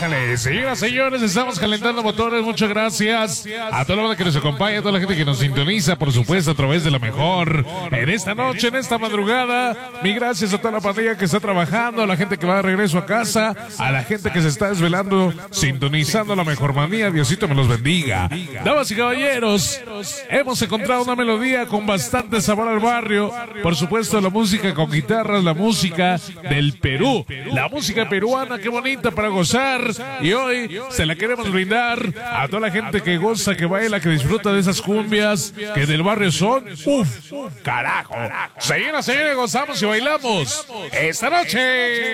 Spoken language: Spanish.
Bájale, señoras, señores, estamos calentando motores. Muchas gracias a toda la banda que nos acompaña, a toda la gente que nos sintoniza, por supuesto, a través de la mejor. En esta noche, en esta madrugada, mi gracias a toda la pandilla que está trabajando, a la gente que va de regreso a casa, a la gente que se está desvelando, sintonizando la mejor manía. Diosito me los bendiga. Damas y caballeros, hemos encontrado una melodía con bastante sabor al barrio. Por supuesto, la música con guitarras, la música del Perú, la música peruana, qué bonita para gozar. Y hoy se la queremos brindar a toda la gente que goza, que baila, que disfruta de esas cumbias que del barrio son. ¡Uf! ¡Carajo! Señoras, señores, gozamos y bailamos esta noche.